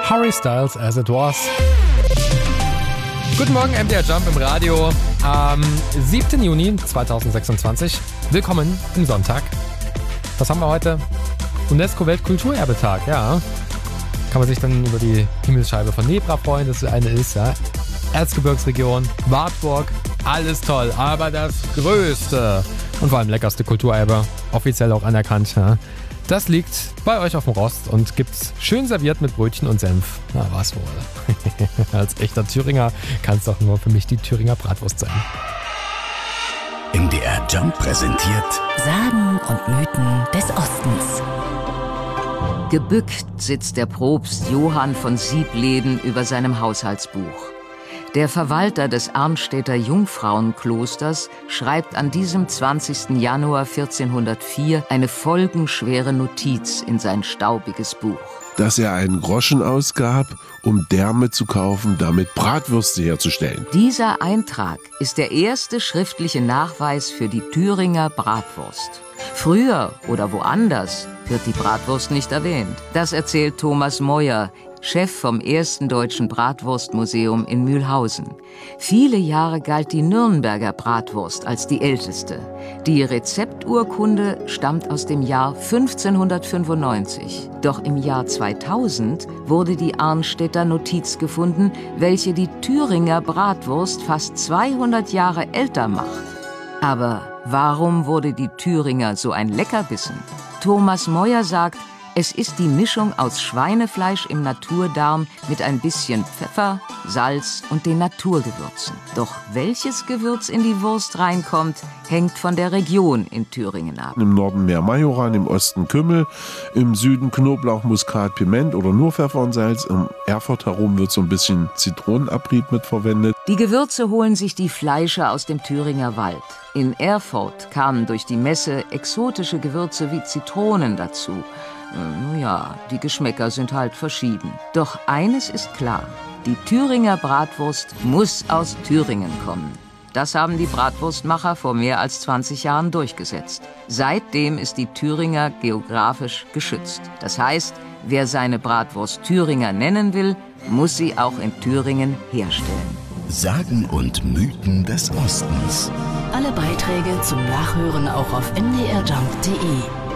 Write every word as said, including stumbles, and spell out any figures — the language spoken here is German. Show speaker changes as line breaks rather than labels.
Harry Styles, As It Was. Guten Morgen, M D R Jump im Radio am siebten Juni zweitausendsechsundzwanzig. Willkommen im Sonntag. Was haben wir heute? UNESCO-Weltkulturerbetag, ja. Kann man sich dann über die Himmelsscheibe von Nebra freuen, das eine ist, ja. Erzgebirgsregion, Wartburg, alles toll, aber das größte und vor allem leckerste Kulturerbe, offiziell auch anerkannt, ja. Das liegt bei euch auf dem Rost und gibt's schön serviert mit Brötchen und Senf. Na, was wohl. Als echter Thüringer kann es doch nur für mich die Thüringer Bratwurst sein.
M D R Jump präsentiert
Sagen und Mythen des Ostens.
Gebückt sitzt der Propst Johann von Siebleden über seinem Haushaltsbuch. Der Verwalter des Arnstädter Jungfrauenklosters schreibt an diesem zwanzigsten Januar vierzehnhundertvier eine folgenschwere Notiz in sein staubiges Buch.
Dass er einen Groschen ausgab, um Därme zu kaufen, damit Bratwürste herzustellen.
Dieser Eintrag ist der erste schriftliche Nachweis für die Thüringer Bratwurst. Früher oder woanders wird die Bratwurst nicht erwähnt. Das erzählt Thomas Meuer, Chef vom ersten deutschen Bratwurstmuseum in Mühlhausen. Viele Jahre galt die Nürnberger Bratwurst als die älteste. Die Rezepturkunde stammt aus dem Jahr fünfzehnhundertfünfundneunzig. Doch im Jahr zweitausend wurde die Arnstädter Notiz gefunden, welche die Thüringer Bratwurst fast zweihundert Jahre älter macht. Aber warum wurde die Thüringer so ein Leckerbissen? Thomas Meuer sagt, es ist die Mischung aus Schweinefleisch im Naturdarm mit ein bisschen Pfeffer, Salz und den Naturgewürzen. Doch welches Gewürz in die Wurst reinkommt, hängt von der Region in Thüringen ab.
Im Norden mehr Majoran, im Osten Kümmel, im Süden Knoblauch, Muskat, Piment oder nur Pfeffer und Salz. Im Erfurt herum wird so ein bisschen Zitronenabrieb mit verwendet.
Die Gewürze holen sich die Fleischer aus dem Thüringer Wald. In Erfurt kamen durch die Messe exotische Gewürze wie Zitronen dazu. Ja, die Geschmäcker sind halt verschieden. Doch eines ist klar, die Thüringer Bratwurst muss aus Thüringen kommen. Das haben die Bratwurstmacher vor mehr als zwanzig Jahren durchgesetzt. Seitdem ist die Thüringer geografisch geschützt. Das heißt, wer seine Bratwurst Thüringer nennen will, muss sie auch in Thüringen herstellen.
Sagen und Mythen des Ostens.
Alle Beiträge zum Nachhören auch auf m d r jump punkt d e.